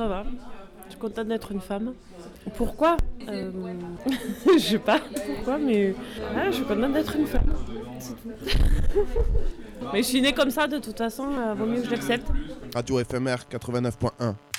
ça va. Je suis contente d'être une femme. Pourquoi je sais pas pourquoi, mais je suis contente d'être une femme. C'est tout. Mais je suis née comme ça, de toute façon, vaut mieux que je l'accepte. Radio FMR 89.1.